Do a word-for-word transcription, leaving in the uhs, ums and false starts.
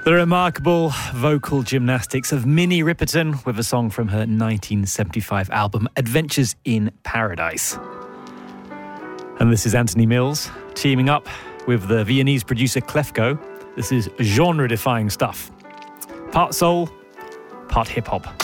The remarkable vocal gymnastics of Minnie Riperton with a song from her nineteen seventy-five album Adventures in Paradise. And this is Anthony Mills teaming up with the Viennese producer Klefko. This is genre-defying stuff. Part soul, part hip-hop.